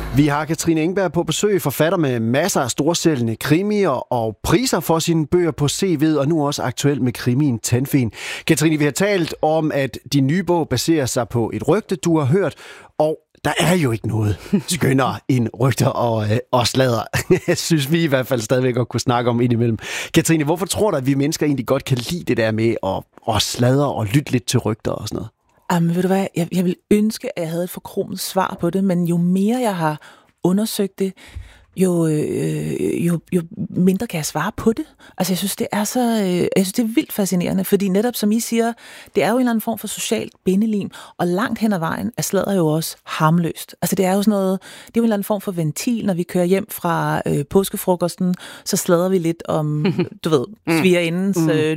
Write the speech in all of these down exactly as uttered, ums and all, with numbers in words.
Vi har Katrine Engberg på besøg, forfatter med masser af storsælgende krimier og priser for sine bøger på C V'et, og nu også aktuelt med krimien Tandfen. Katrine, vi har talt om, at din nye bog baserer sig på et rygte, du har hørt, og der er jo ikke noget skønnere end rygter og, øh, og sladder. Jeg synes vi i hvert fald stadigvæk godt kunne snakke om indimellem. Katrine, hvorfor tror du, at vi mennesker egentlig godt kan lide det der med at, at sladre og lytte lidt til rygter og sådan noget? Jamen, ved du hvad, jeg, jeg vil ønske, at jeg havde et forkromet svar på det, men jo mere jeg har undersøgt det, jo, øh, jo, jo mindre kan jeg svare på det. Altså, jeg synes, det er så, øh, jeg synes, det er vildt fascinerende, fordi netop som I siger, det er jo en eller anden form for socialt bindelim, og langt hen ad vejen er sladder jo også harmløst. Altså, det er jo sådan noget, det er jo en eller anden form for ventil, når vi kører hjem fra øh, påskefrokosten, så sladrer vi lidt om, du ved, svigerindens øh,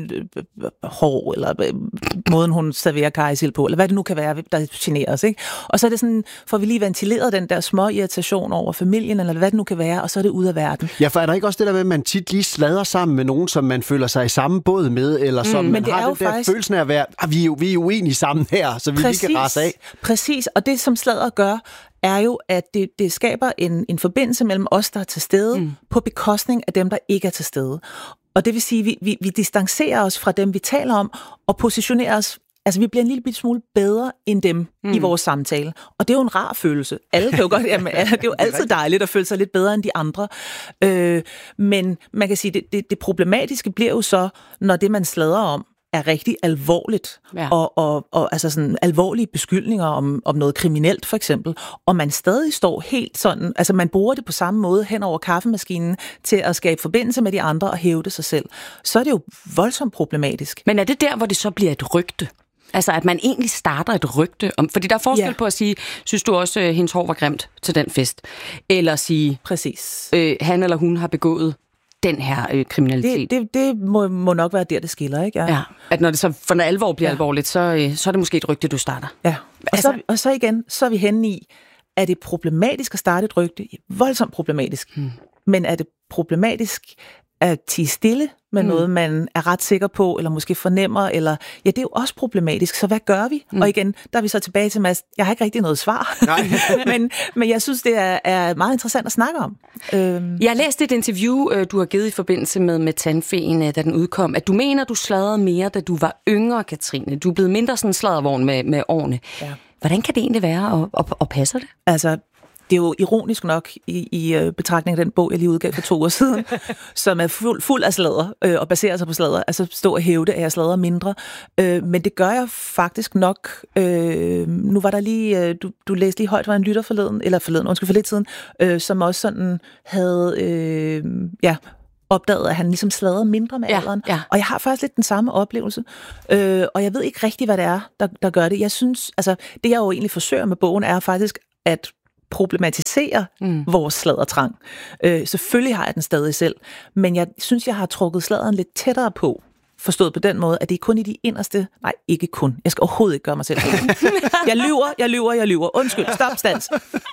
hår, eller øh, måden hun serverer karrysild på, eller hvad det nu kan være, der generer os, ikke? Og så er det sådan, får vi lige ventileret den der små irritation over familien, eller hvad det nu kan være, og så er det ude af verden. Ja, for er der ikke også det der med, at man tit lige sladrer sammen med nogen, som man føler sig i samme båd med, eller som mm, man har den der faktisk følelsen af at være, ah, vi, er jo, vi er jo uenige sammen her, så vi præcis, lige kan rase af. Præcis, og det som sladder gør, er jo, at det, det skaber en, en forbindelse mellem os, der er til stede, mm. på bekostning af dem, der ikke er til stede. Og det vil sige, at vi, vi, vi distancerer os fra dem, vi taler om, og positionerer os. Altså, vi bliver en lille smule bedre end dem mm. i vores samtale. Og det er jo en rar følelse. Alle kan jo godt, jamen, det er jo altid dejligt at føle sig lidt bedre end de andre. Øh, men man kan sige, det, det, det problematiske bliver jo så, når det, man sladrer om, er rigtig alvorligt, ja. og, og, og altså sådan alvorlige beskyldninger om, om noget kriminelt, for eksempel, og man stadig står helt sådan, altså man bruger det på samme måde hen over kaffemaskinen til at skabe forbindelse med de andre og hævde sig selv, så er det jo voldsomt problematisk. Men er det der, hvor det så bliver et rygte? Altså, at man egentlig starter et rygte om... Fordi der er forskel ja. på at sige, synes du også, at hendes hår var grimt til den fest? Eller sige, præcis. Øh, han eller hun har begået den her øh, kriminalitet. Det, det, det må, må nok være der, det skiller, ikke? Ja. ja. At når det så for når alvor bliver ja. alvorligt, så, øh, så er det måske et rygte, du starter. Ja. Og, altså, så, og så igen, så er vi henne i, er det problematisk at starte et rygte? Voldsomt problematisk. Hmm. Men er det problematisk at tie stille med mm. noget, man er ret sikker på, eller måske fornemmer, eller ja, det er jo også problematisk, så hvad gør vi? Mm. Og igen, der er vi så tilbage til, Mads, jeg har ikke rigtig noget svar, men, men jeg synes, det er, er meget interessant at snakke om. Øhm. Jeg har læst et interview, du har givet i forbindelse med, med Tandfen, da den udkom, at du mener, du sladrede mere, da du var yngre, Katrine. Du er blevet mindre sådan en sladdervogn med, med årene. Ja. Hvordan kan det egentlig være, og, og, og passer det? Altså, det er jo ironisk nok i, i betragtning af den bog, jeg lige udgav for to år siden, som er fuld, fuld af sladder øh, og baserer sig på sladder. Altså stå og hævde, at jeg sladrer mindre. Øh, men det gør jeg faktisk nok. Øh, nu var der lige, øh, du, du læste lige højt, var en lytter forleden, eller forleden, undskyld, for lidt siden, øh, som også sådan havde, øh, ja, opdaget, at han ligesom sladrede mindre med alderen. Ja, ja. Og jeg har faktisk lidt den samme oplevelse. Øh, og jeg ved ikke rigtig, hvad det er, der, der gør det. Jeg synes, altså det jeg jo egentlig forsøger med bogen, er faktisk at problematisere mm. vores sladdertrang. Øh, selvfølgelig har jeg den stadig selv, men jeg synes, jeg har trukket sladderen lidt tættere på. Forstået på den måde, at det er kun i de inderste... Nej, ikke kun. Jeg skal overhovedet ikke gøre mig selv. Jeg lyver, jeg lyver, jeg lyver. Undskyld, stop, stands.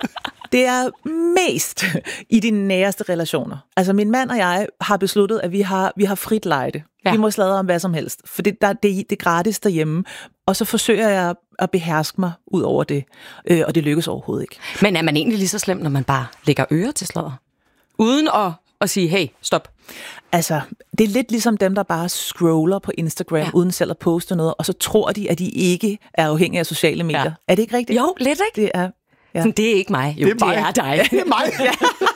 Det er mest i de næreste relationer. Altså, min mand og jeg har besluttet, at vi har, vi har frit lejde. Ja. Vi må sladre om hvad som helst, for det, der, det, det er gratis derhjemme. Og så forsøger jeg at beherske mig ud over det, øh, og det lykkes overhovedet ikke. Men er man egentlig lige så slem, når man bare lægger ører til sladder? Uden at, at sige, hey, stop. Altså, det er lidt ligesom dem, der bare scroller på Instagram, ja. uden selv at poste noget, og så tror de, at de ikke er afhængige af sociale medier. Ja. Er det ikke rigtigt? Jo, lidt, ikke? Det er... Ja. Det er ikke mig. Jo, det er, det er dig. Det er mig. Ja.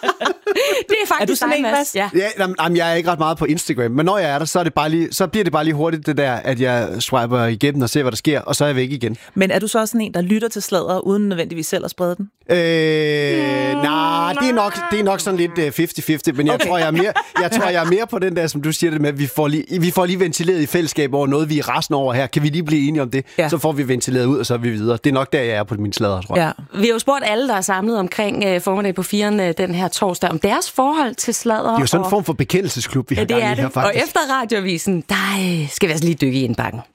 Det er faktisk er du sådan dig, en, Mads? Ja. Ja, jamen, jeg er ikke ret meget på Instagram, men når jeg er der, så, er det bare lige, så bliver det bare lige hurtigt det der, at jeg swiper igennem og ser, hvad der sker, og så er jeg væk igen. Men er du så også sådan en, der lytter til sladder, uden nødvendigvis selv at sprede den? Øh, mm, nej, det er, nok, det er nok sådan lidt halvtreds halvtreds, men jeg, okay. tror, jeg, er mere, jeg tror, jeg er mere på den der, som du siger det med, at vi får lige, vi får lige ventileret i fællesskab over noget, vi er resten over her. Kan vi lige blive enige om det? Ja. Så får vi ventileret ud, og så er vi videre. Det er nok der, jeg er på min sladder, tror jeg. Ja. Vi har jo spurgt alle, der er samlet omkring uh, formiddag på firen uh, den her torsdag, om deres forhold til sladder. Det er jo sådan en form for bekendelsesklub, vi har ja, gang i her faktisk. Og efter radioavisen, der uh, skal vi altså lige dykke i indbakken.